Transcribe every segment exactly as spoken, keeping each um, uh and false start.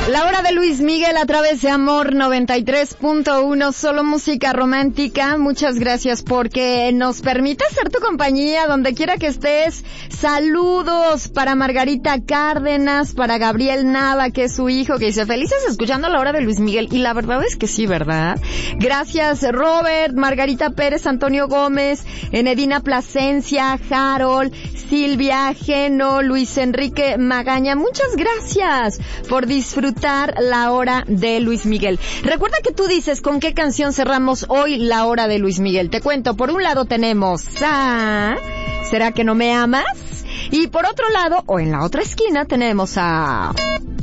La hora de Luis Miguel a través de Amor noventa y tres punto uno, solo música romántica. Muchas gracias porque nos permite ser tu compañía donde quiera que estés. Saludos para Margarita Cárdenas, para Gabriel Nava, que es su hijo, que dice felices escuchando la hora de Luis Miguel. Y la verdad es que sí, ¿verdad? Gracias Robert, Margarita Pérez, Antonio Gómez, Enedina Plasencia, Harold, Silvia, Geno, Luis Enrique Magaña. Muchas gracias por disfrutar la hora de Luis Miguel. Recuerda que tú dices con qué canción cerramos hoy la hora de Luis Miguel. Te cuento, por un lado tenemos a ¿Será que no me amas? Y por otro lado, o en la otra esquina, tenemos a...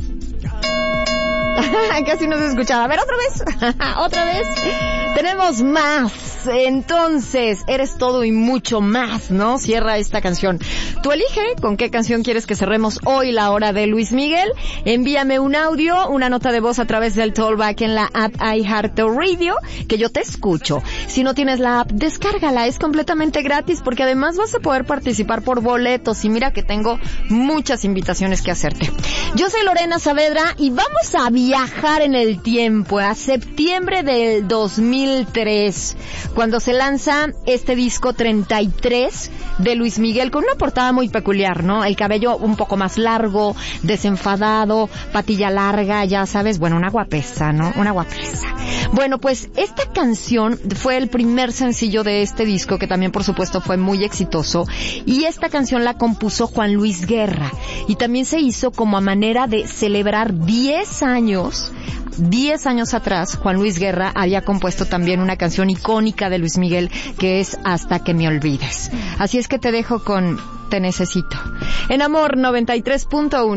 Casi no se escuchaba. A ver, otra vez. Otra vez. Tenemos Más. Entonces, eres todo y mucho más, ¿no? Cierra esta canción. Tú elige con qué canción quieres que cerremos hoy la hora de Luis Miguel. Envíame un audio, una nota de voz a través del Tollback en la app iHeartRadio, que yo te escucho. Si no tienes la app, descárgala. Es completamente gratis porque además vas a poder participar por boletos. Y mira que tengo muchas invitaciones que hacerte. Yo soy Lorena Saavedra y vamos a viajar en el tiempo a septiembre del dos mil tres, cuando se lanza este disco treinta y tres de Luis Miguel, con una portada muy peculiar, ¿no? El cabello un poco más largo, desenfadado, patilla larga, ya sabes, bueno, una guapesa, ¿no? Una guapesa. Bueno, pues esta canción fue el primer sencillo de este disco, que también por supuesto fue muy exitoso, y esta canción la compuso Juan Luis Guerra, y también se hizo como a manera de celebrar diez años. Diez años atrás, Juan Luis Guerra había compuesto también una canción icónica de Luis Miguel, que es Hasta que me olvides. Así es que te dejo con Te necesito. En Amor noventa y tres punto uno.